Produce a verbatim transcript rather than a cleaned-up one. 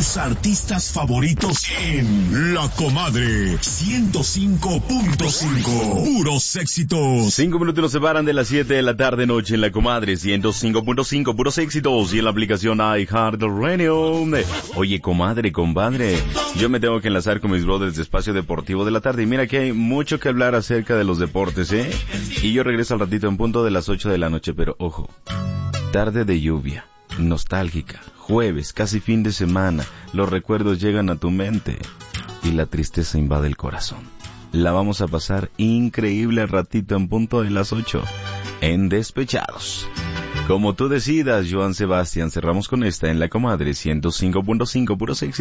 tus artistas favoritos en La Comadre ciento cinco punto cinco. Puros éxitos. Cinco minutos nos separan de las siete de la tarde noche en La Comadre ciento cinco punto cinco. Puros éxitos y en la aplicación iHeartRadio. Oye, comadre, compadre, yo me tengo que enlazar con mis brothers de Espacio Deportivo de la Tarde. Y mira que hay mucho que hablar acerca de los deportes, ¿eh? Y yo regreso al ratito en punto de las ocho de la noche, pero ojo, tarde de lluvia, nostálgica, jueves, casi fin de semana, los recuerdos llegan a tu mente y la tristeza invade el corazón. La vamos a pasar increíble al ratito en punto de las ocho, en Despechados. Como tú decidas, Joan Sebastián, cerramos con esta en La Comadre ciento cinco punto cinco, puros éxitos.